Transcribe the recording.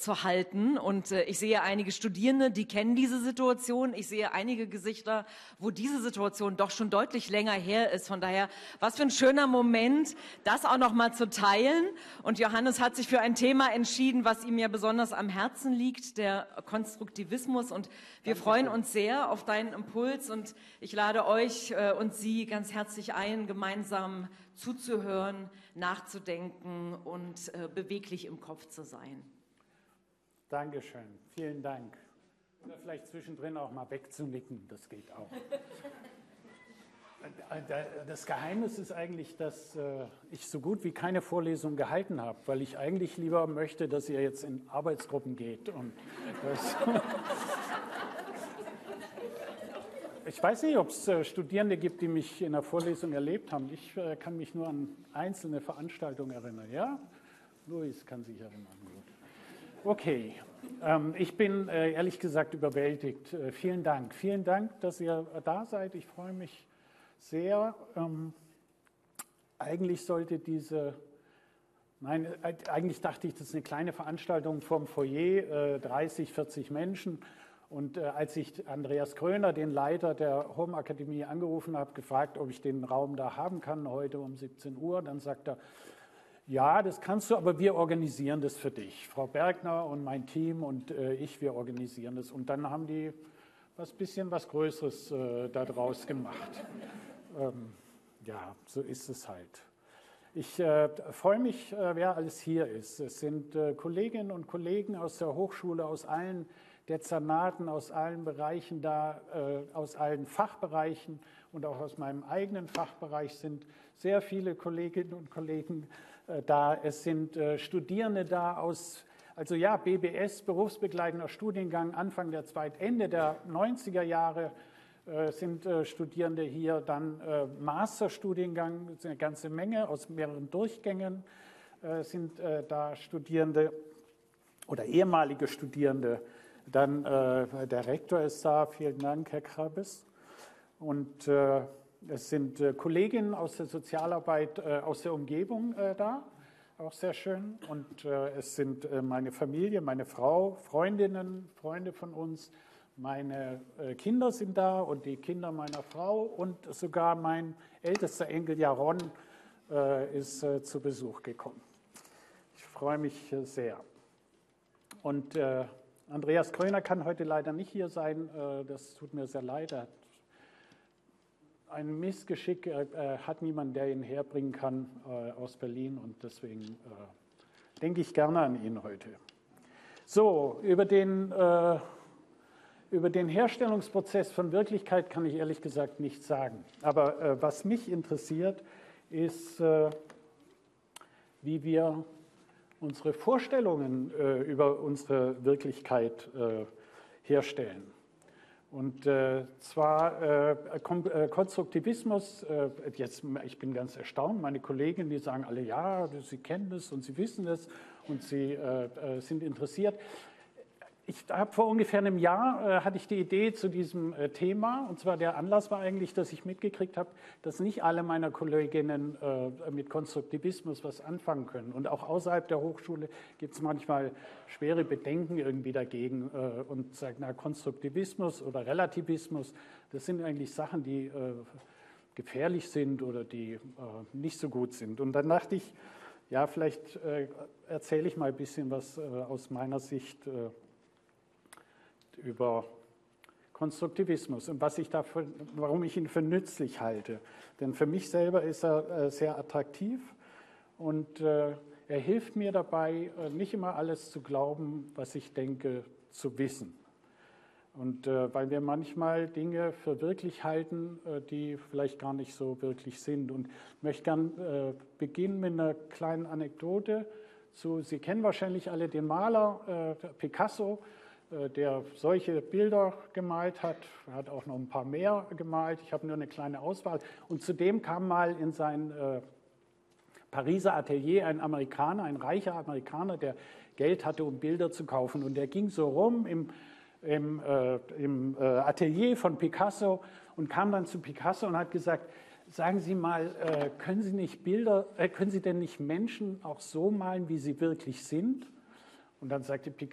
zu halten. Und ich sehe einige Studierende, die kennen diese Situation. Ich sehe einige Gesichter, wo diese Situation doch schon deutlich länger her ist. Von daher, was für ein schöner Moment, das auch noch mal zu teilen. Und Johannes hat sich für ein Thema entschieden, was ihm ja besonders am Herzen liegt, der Konstruktivismus. Und wir freuen uns sehr auf deinen Impuls. Und ich lade euch und Sie ganz herzlich ein, gemeinsam zuzuhören, nachzudenken und beweglich im Kopf zu sein. Dankeschön, vielen Dank. Oder vielleicht zwischendrin auch mal wegzunicken, das geht auch. Das Geheimnis ist eigentlich, dass ich so gut wie keine Vorlesung gehalten habe, weil ich eigentlich lieber möchte, dass ihr jetzt in Arbeitsgruppen geht. Und ich weiß nicht, ob es Studierende gibt, die mich in der Vorlesung erlebt haben. Ich kann mich nur an einzelne Veranstaltungen erinnern. Ja? Luis kann sich erinnern. Gut. Okay, ich bin ehrlich gesagt überwältigt. Vielen Dank. Vielen Dank, dass ihr da seid. Ich freue mich sehr. Eigentlich eigentlich dachte ich, das ist eine kleine Veranstaltung vom Foyer, 30, 40 Menschen. Und als ich Andreas Kröner, den Leiter der Home Akademie, angerufen habe, gefragt, ob ich den Raum da haben kann, heute um 17 Uhr, dann sagt er, ja, das kannst du, aber wir organisieren das für dich. Frau Bergner und mein Team und wir organisieren das. Und dann haben die bisschen was Größeres daraus gemacht. Ja, so ist es halt. Ich freue mich, wer alles hier ist. Es sind Kolleginnen und Kollegen aus der Hochschule, aus allen Dezernaten, aus allen Bereichen da, aus allen Fachbereichen und auch aus meinem eigenen Fachbereich sind sehr viele Kolleginnen und Kollegen da. Es sind Studierende da also ja, BBS, berufsbegleitender Studiengang, Ende der 90er Jahre sind Studierende hier, dann Masterstudiengang, eine ganze Menge aus mehreren Durchgängen sind da Studierende oder ehemalige Studierende. Dann der Rektor ist da, vielen Dank, Herr Krabes. Und es sind Kolleginnen aus der Sozialarbeit aus der Umgebung da, auch sehr schön. Und es sind meine Familie, meine Frau, Freundinnen, Freunde von uns, meine Kinder sind da und die Kinder meiner Frau und sogar mein ältester Enkel Jaron ist zu Besuch gekommen. Ich freue mich sehr. Und Andreas Kröner kann heute leider nicht hier sein, das tut mir sehr leid. Er hat ein Missgeschick, er hat niemanden, der ihn herbringen kann aus Berlin und deswegen denke ich gerne an ihn heute. So, über den Herstellungsprozess von Wirklichkeit kann ich ehrlich gesagt nichts sagen. Aber was mich interessiert, ist, wie wir unsere Vorstellungen über unsere Wirklichkeit herstellen. Und zwar Konstruktivismus, ich bin ganz erstaunt, meine Kollegen, die sagen alle, ja, sie kennen es und sie wissen es und sie sind interessiert. Ich habe vor ungefähr einem Jahr hatte ich die Idee zu diesem Thema, und zwar der Anlass war eigentlich, dass ich mitgekriegt habe, dass nicht alle meiner Kolleginnen mit Konstruktivismus was anfangen können. Und auch außerhalb der Hochschule gibt es manchmal schwere Bedenken irgendwie dagegen und sagen, na, Konstruktivismus oder Relativismus, das sind eigentlich Sachen, die gefährlich sind oder die nicht so gut sind. Und dann dachte ich, ja, vielleicht erzähle ich mal ein bisschen was aus meiner Sicht über Konstruktivismus und warum ich ihn für nützlich halte. Denn für mich selber ist er sehr attraktiv und er hilft mir dabei, nicht immer alles zu glauben, was ich denke, zu wissen. Und weil wir manchmal Dinge für wirklich halten, die vielleicht gar nicht so wirklich sind. Und ich möchte gern beginnen mit einer kleinen Anekdote. Sie kennen wahrscheinlich alle den Maler Picasso, der solche Bilder gemalt hat. Er hat auch noch ein paar mehr gemalt. Ich habe nur eine kleine Auswahl. Und zudem kam mal in sein Pariser Atelier ein Amerikaner, ein reicher Amerikaner, der Geld hatte, um Bilder zu kaufen. Und der ging so rum im Atelier von Picasso und kam dann zu Picasso und hat gesagt, sagen Sie mal, können Sie denn nicht Menschen auch so malen, wie sie wirklich sind? Und dann sagte